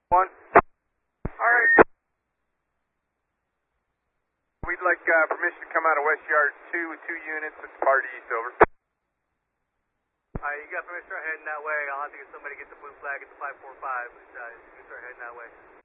One. Alright. We'd like permission to come out of West Yard 2 with 2 units. It's part east, over. Alright, you got permission to start heading that way. I'll have to get somebody to get the blue flag at the 545, but you can start heading that way.